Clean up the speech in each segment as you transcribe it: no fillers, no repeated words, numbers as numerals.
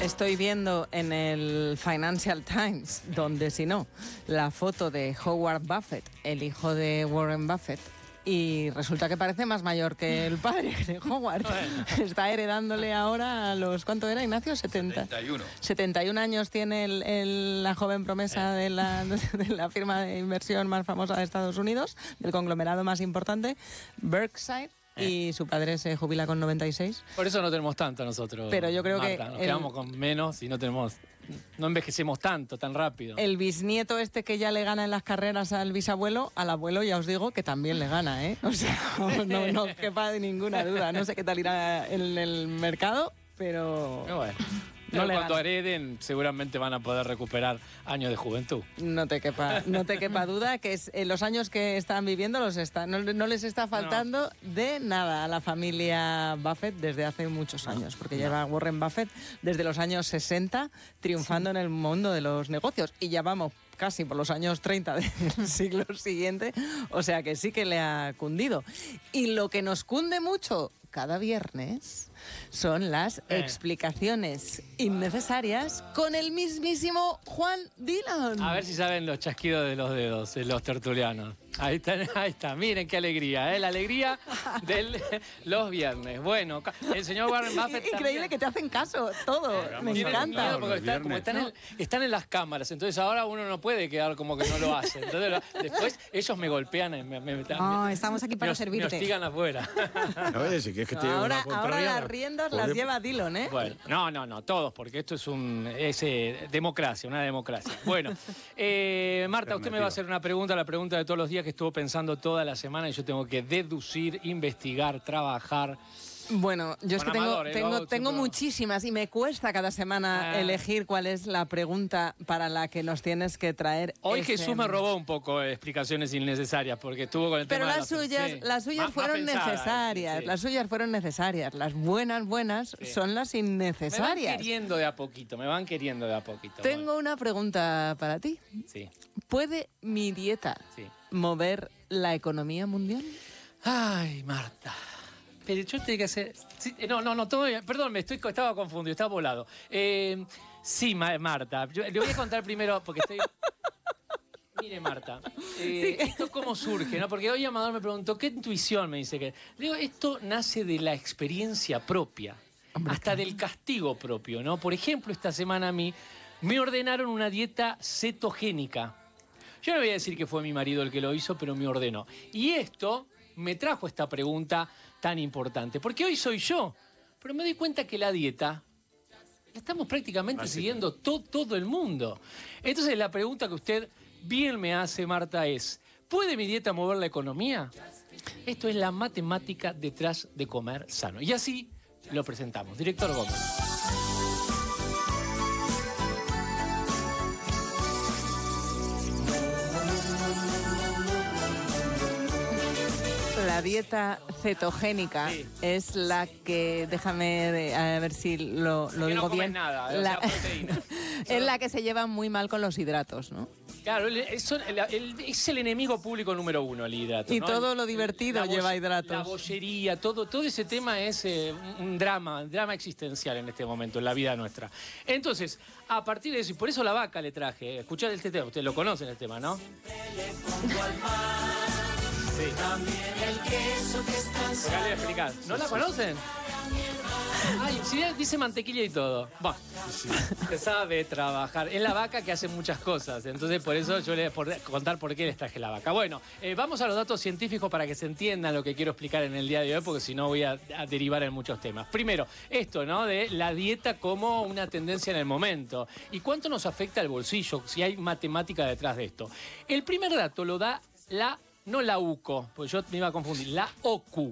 Estoy viendo en el Financial Times, donde si no, la foto de Howard Buffett, el hijo de Warren Buffett, y resulta que parece más mayor que el padre de Howard. Bueno. Está heredándole ahora a los... ¿Cuánto era, Ignacio? 71. 71 años tiene la joven promesa de la firma de inversión más famosa de Estados Unidos, del conglomerado más importante, Berkshire. Y su padre se jubila con 96. Por eso no tenemos tanto nosotros. Pero yo creo Marta, nos quedamos con menos y no envejecemos tanto, tan rápido. El bisnieto que ya le gana en las carreras al bisabuelo, al abuelo ya os digo que también le gana, ¿eh? O sea, no quepa de ninguna duda. No sé qué tal irá en el mercado, pero... Bueno. Pero cuando hereden seguramente van a poder recuperar años de juventud. No te quepa duda que los años que están viviendo no les está faltando de nada a la familia Buffett desde hace muchos años, porque lleva Warren Buffett desde los años 60 triunfando en el mundo de los negocios y ya vamos casi por los años 30 del siglo siguiente, o sea que sí que le ha cundido. Y lo que nos cunde mucho cada viernes son las explicaciones innecesarias con el mismísimo Juan Dillon. A ver si saben los chasquidos de los dedos, los tertulianos. Ahí está, miren qué alegría, la alegría de los viernes. Bueno, el señor Warren Buffett increíble también. Que te hacen caso, todo, me encanta. Porque están en las cámaras, entonces ahora uno no puede quedar como que no lo hace. Entonces después ellos me golpean, estamos aquí para servirte. Me hostigan afuera. Oye, si quieres que te ahora las riendas las lleva Dillon, ¿eh? Bueno, no, todos, porque esto es democracia, una democracia. Bueno, Marta, usted me va a hacer una pregunta, la pregunta de todos los días que estuvo pensando toda la semana y yo tengo que deducir, investigar, trabajar. Bueno, yo es que tengo muchísimas y me cuesta cada semana elegir cuál es la pregunta para la que nos tienes que traer. Hoy Jesús me robó un poco explicaciones innecesarias porque estuvo con el tema de las suyas fueron necesarias. Las suyas fueron necesarias. Las buenas son las innecesarias. Me van queriendo de a poquito. Tengo una pregunta para ti. Sí. ¿Puede mi dieta mover la economía mundial? Ay, Marta. Pero yo tengo que hacer... Sí, no, todavía... Perdón, estaba confundido, estaba volado. Sí, Marta. Yo le voy a contar primero, porque estoy... Mire, Marta, esto cómo surge, ¿no? Porque hoy Amador me preguntó, ¿qué intuición me dice que...? Le digo, esto nace de la experiencia propia, hasta del castigo propio, ¿no? Por ejemplo, esta semana a mí me ordenaron una dieta cetogénica. Yo no voy a decir que fue mi marido el que lo hizo, pero me ordenó. Y esto me trajo esta pregunta tan importante, porque hoy soy yo, pero me doy cuenta que la dieta la estamos prácticamente siguiendo todo el mundo. Entonces la pregunta que usted bien me hace, Marta, es: ¿puede mi dieta mover la economía? Esto es la matemática detrás de comer sano. Y así lo presentamos. Director Gómez. La dieta cetogénica es la que, déjame a ver si lo digo no bien, nada, es la que se lleva muy mal con los hidratos, ¿no? Claro, es el enemigo público número uno, el hidrato. Y ¿no? todo lo divertido lleva hidratos. La bollería, todo ese tema es un drama existencial en este momento, en la vida nuestra. Entonces, a partir de eso, y por eso la vaca le traje, escuchad este tema, ustedes lo conocen el tema, ¿no? Sí. También el queso que es tan sano. Voy a explicar. ¿No la conocen? Ay, sí, dice mantequilla y todo. Bueno, se sabe trabajar. Es la vaca que hace muchas cosas. Entonces, por eso yo les voy a contar por qué les traje la vaca. Bueno, vamos a los datos científicos para que se entiendan lo que quiero explicar en el día de hoy, porque si no voy a derivar en muchos temas. Primero, esto, ¿no? De la dieta como una tendencia en el momento. ¿Y cuánto nos afecta el bolsillo? Si hay matemática detrás de esto. El primer dato lo da no la UCO, porque yo me iba a confundir. La OCU.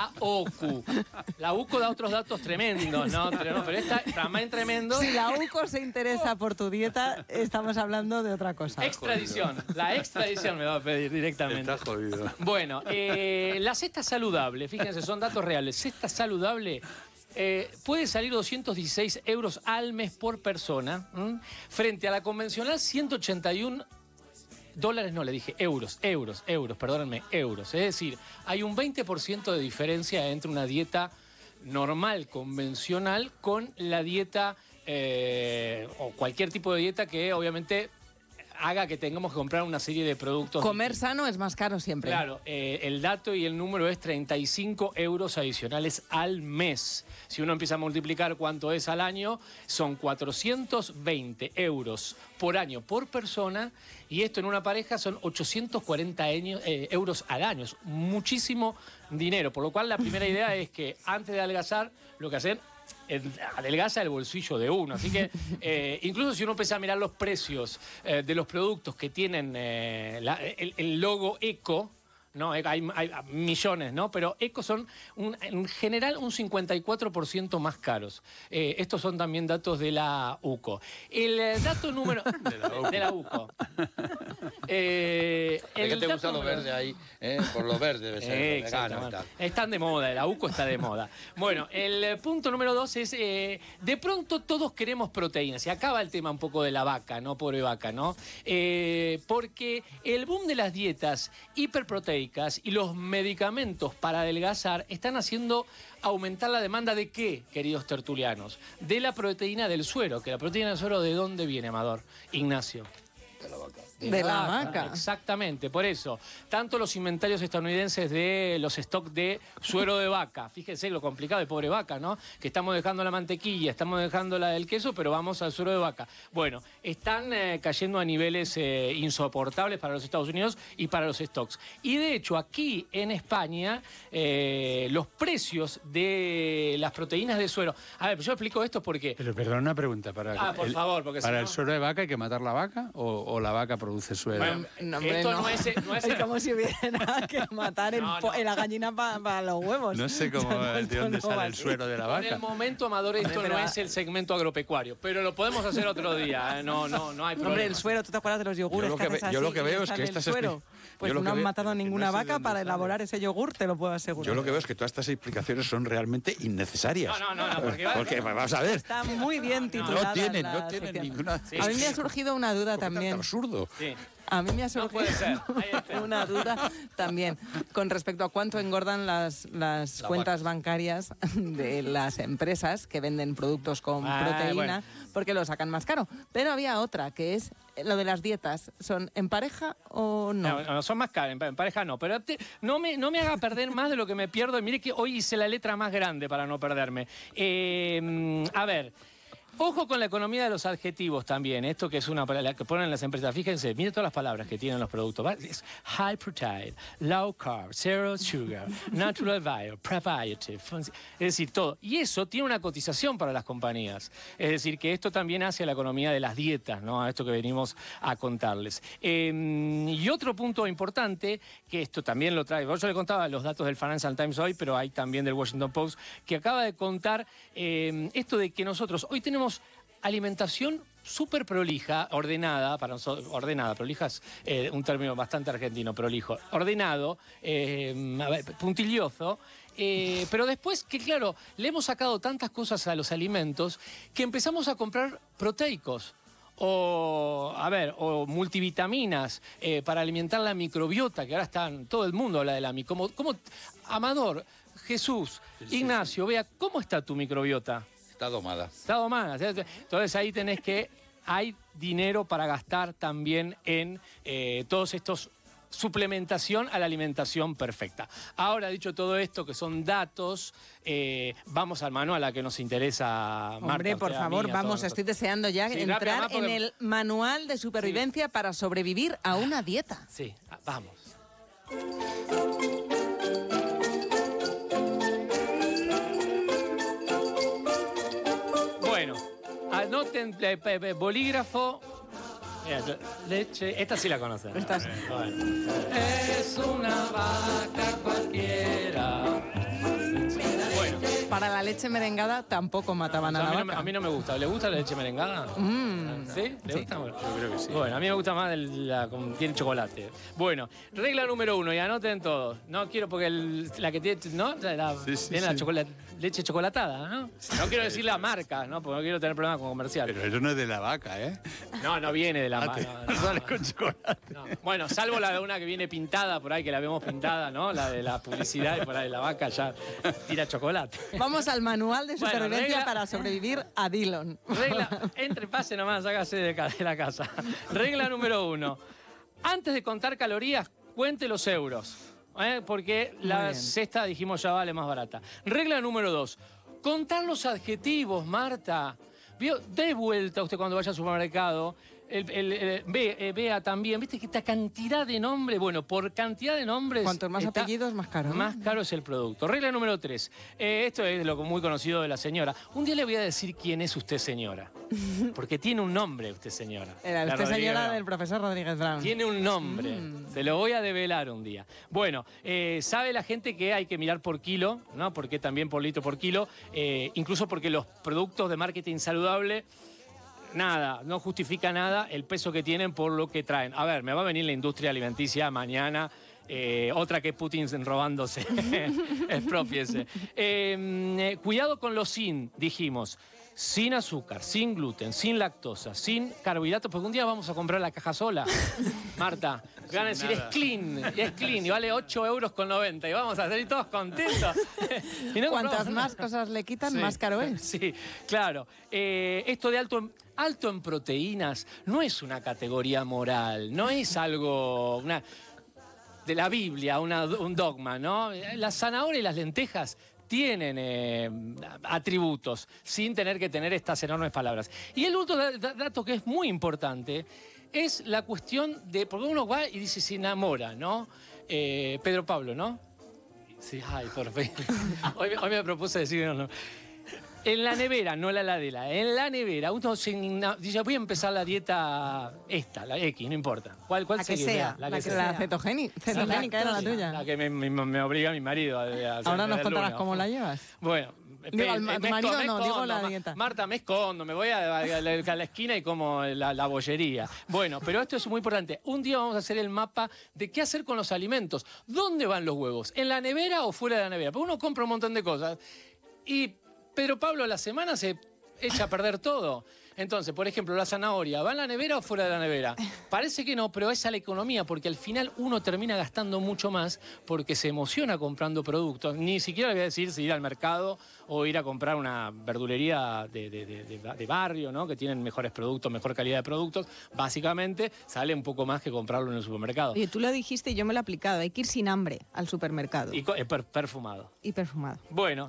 La UCO da otros datos tremendos, ¿no? Pero esta también tremendo. Si la UCO se interesa por tu dieta, estamos hablando de otra cosa. Extradición. La extradición me va a pedir directamente. Está jodido. Bueno, la cesta saludable, fíjense, son datos reales. Cesta saludable puede salir 216 euros al mes por persona, frente a la convencional 181 dólares, no, le dije euros, perdónenme, euros. Es decir, hay un 20% de diferencia entre una dieta normal, convencional, con la dieta o cualquier tipo de dieta que obviamente haga que tengamos que comprar una serie de productos. Comer sano es más caro siempre. Claro, el dato y el número es 35 euros adicionales al mes. Si uno empieza a multiplicar cuánto es al año, son 420 euros por año por persona, y esto en una pareja son 840 euros al año. Es muchísimo dinero, por lo cual la primera idea es que antes de adelgazar, lo que hacen adelgaza el bolsillo de uno. Así que incluso si uno empieza a mirar los precios de los productos que tienen el logo eco, ¿no? Hay millones, ¿no? Pero eco son en general un 54% más caros. Estos son también datos de la UCO. El dato número... de la UCO. Es que te gusta lo verde ahí, por lo verde debe ser. Vegano y tal. Están de moda, la UCO está de moda. Bueno, el punto número 2 es, de pronto todos queremos proteínas. Y acaba el tema un poco de la vaca, ¿no? Pobre vaca, ¿no? Porque el boom de las dietas hiperproteicas y los medicamentos para adelgazar están haciendo aumentar la demanda de ¿qué, queridos tertulianos? De la proteína del suero. ¿Que la proteína del suero de dónde viene, Amador? Ignacio. De la vaca. Exactamente, por eso. Tanto los inventarios estadounidenses de los stocks de suero de vaca, fíjense lo complicado de pobre vaca, ¿no? Que estamos dejando la mantequilla, estamos dejando la del queso, pero vamos al suero de vaca. Bueno, están cayendo a niveles insoportables para los Estados Unidos y para los stocks. Y de hecho, aquí en España, los precios de las proteínas de suero... A ver, yo explico esto porque... Pero perdón, una pregunta. por favor, porque ¿para si el suero de vaca hay que matar la vaca o la vaca produce suero? Bueno, No, hombre, esto no. no es Es como si hubiera que matar la gallina para los huevos. No sé cómo, de dónde sale el suero de la Por el vaca. momento, Amador, esto no es el segmento agropecuario, pero lo podemos hacer otro día. No hay problema. Hombre, el suero, ¿tú te acuerdas de los yogures Yo lo que que haces ve- yo así lo que y veo le es que sale estas el suero? Pues yo lo no que han veo- matado que ninguna no sé de vaca dónde para sale. elaborar ese yogur, te lo puedo asegurar. Yo lo que veo es que todas estas explicaciones son realmente innecesarias. No, Porque vamos a ver, Está muy bien titulada no tienen la ninguna... sección. A mí me ha surgido una duda Tan también. absurdo. Sí. A mí me ha No puede ser. surgido Ahí está. una duda también con respecto a cuánto engordan las cuentas bancarias de las empresas que venden productos con proteína, bueno. porque lo sacan más caro. Pero había otra, que es lo de las dietas. ¿Son en pareja o no? No, son más caras, en pareja no. Pero no me haga perder más de lo que me pierdo. Mire que hoy hice la letra más grande para no perderme. A ver... Ojo con la economía de los adjetivos también. Esto que es una palabra que ponen las empresas. Fíjense, miren todas las palabras que tienen los productos. Es high protein, low carb, zero sugar, natural bio, prebiotic. Es decir, todo. Y eso tiene una cotización para las compañías. Es decir, que esto también hace a la economía de las dietas, ¿no? A esto que venimos a contarles. Y otro punto importante, que esto también lo trae. Yo le contaba los datos del Financial Times hoy, pero hay también del Washington Post, que acaba de contar esto de que nosotros hoy tenemos alimentación súper prolija, ordenada, para nosotros, ordenada, prolija es un término bastante argentino, prolijo, ordenado, puntilloso, pero después que claro, le hemos sacado tantas cosas a los alimentos que empezamos a comprar proteicos. O multivitaminas para alimentar la microbiota, que ahora están, todo el mundo habla de la microbiota. Amador, Jesús, Ignacio, vea, ¿cómo está tu microbiota? Está domada. Está domada. Entonces ahí tenés que... Hay dinero para gastar también en todos estos... suplementación a la alimentación perfecta. Ahora, dicho todo esto, que son datos, vamos al manual a que nos interesa, Marta. Hombre, por favor, vamos, estoy deseando ya Sí, entrar rápido, en porque- el manual de supervivencia para sobrevivir a una dieta. Sí, vamos. Bueno, anoten bolígrafo. Mira, leche, esta sí la conocen. Esta sí. Bueno. Es una vaca cualquiera. Bueno, Para la leche merengada tampoco mataban a la vaca. a mí no me gusta. ¿Le gusta la leche merengada? ¿Sí? ¿Le gusta? Bueno, Yo creo que sí. Bueno, a mí me gusta más tiene chocolate. Bueno, regla número 1, y anoten todos. No quiero porque la que tiene, ¿no? Tiene la leche chocolatada, ¿no? No quiero decir la marca, ¿no? Porque no quiero tener problemas con comerciales. Pero eso no es de la vaca, ¿eh? No viene de la marca. No sale con chocolate. No. Bueno, salvo la de una que viene pintada por ahí, que la vemos pintada, ¿no? La de la publicidad y por ahí la vaca ya tira chocolate. Vamos al manual de Bueno, supervivencia regla- para sobrevivir a Dillon. Entre, pase nomás, hágase de la casa. Regla número 1. Antes de contar calorías, cuente los euros. Porque la bien. cesta, dijimos, ya vale más barata. Regla número 2. Contar los adjetivos, Marta. ¿Vio? De vuelta usted cuando vaya al supermercado. Vea también, ¿viste que esta cantidad de nombres? Bueno, por cantidad de nombres... Cuantos más está- apellidos, más caro. Más caro es el producto. Regla número 3. Esto es lo muy conocido de la señora. Un día le voy a decir quién es usted, señora. Porque tiene un nombre usted, señora. Era La usted Rodríguez señora Brown. del profesor Rodríguez Brown. Tiene un nombre. Se lo voy a develar un día. Bueno, sabe la gente que hay que mirar por kilo, ¿no? Porque también por litro por kilo. Incluso porque los productos de marketing saludable... Nada, no justifica nada el peso que tienen por lo que traen. A ver, me va a venir la industria alimenticia mañana, otra que Putin robándose. Expropiese. Cuidado con los sin, dijimos. Sin azúcar, sin gluten, sin lactosa, sin carbohidratos, porque un día vamos a comprar la caja sola. Marta, me van a decir, es clean, y vale 8,90 € y vamos a salir todos contentos. Y no Cuantas compramos más nada. cosas le quitan, Sí. más caro es. Sí, claro. Esto de alto en proteínas no es una categoría moral, no es algo de la Biblia, un dogma, ¿no? Las zanahorias y las lentejas tienen atributos sin tener que tener estas enormes palabras. Y el otro dato que es muy importante es la cuestión de, porque uno va y dice se enamora, ¿no? Pedro Pablo, ¿no? Sí, ay, por fin. Hoy me propuse decir no. En la nevera, no la heladera, en la nevera, uno dice, voy a empezar la dieta esta, la X, no importa. ¿Cuál La que sigue? sea, La la que que sea. La sea. cetogénica era la tuya. La que me obliga mi marido a hacer Ahora nos el contarás lunes. cómo la llevas. Bueno. Digo, al me marido escondo, no, digo la dieta. Marta, me escondo, me voy a la esquina y como la bollería. Bueno, pero esto es muy importante. Un día vamos a hacer el mapa de qué hacer con los alimentos. ¿Dónde van los huevos? ¿En la nevera o fuera de la nevera? Porque uno compra un montón de cosas y Pedro Pablo a la semana se echa a perder todo. Entonces, por ejemplo, la zanahoria, ¿va en la nevera o fuera de la nevera? Parece que no, pero esa es la economía, porque al final uno termina gastando mucho más porque se emociona comprando productos. Ni siquiera le voy a decir si ir al mercado o ir a comprar una verdulería de barrio, ¿no? Que tienen mejores productos, mejor calidad de productos. Básicamente, sale un poco más que comprarlo en el supermercado. Oye, tú lo dijiste y yo me lo he aplicado. Hay que ir sin hambre al supermercado. Y perfumado. Y perfumado. Bueno,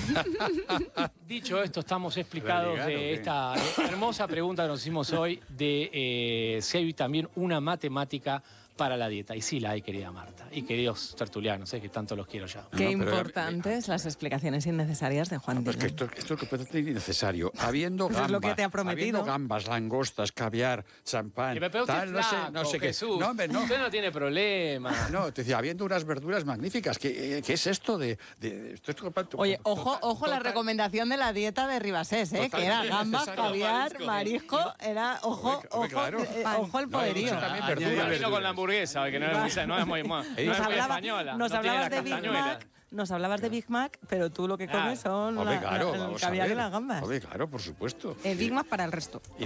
dicho esto, estamos explicados Claro, de ¿qué? esta hermosa pregunta que nos hicimos hoy de si hay también una matemática para la dieta. Y sí la hay, querida Marta. Y queridos tertulianos, que tanto los quiero ya. Qué No, pero- importantes las explicaciones innecesarias de Juan Pues que Dillon. esto es completamente innecesario. Habiendo Pues es gambas, lo que te ha prometido. habiendo gambas, langostas, caviar, champán, Pero usted tal, es no sé, flaco, no sé qué. Jesús. No, hombre, no. Usted no tiene problema. No, te decía, habiendo unas verduras magníficas. ¿Qué es esto de esto es Oye, ojo la recomendación de la dieta de Ribasés, que era Totalmente gambas, necesario. caviar, marisco, era, ojo claro. ojo el poderío. eso también Añadió verduras, vino con verduras. la hamburguesa, que no es muy española. Nos no tiene hablabas la de Big castañuela. Mac, nos hablabas de Big Mac, pero tú lo que comes son Hombre, claro, el vamos a caviar y ver. las gambas. Hombre, claro, por supuesto. El Big Mac para el resto.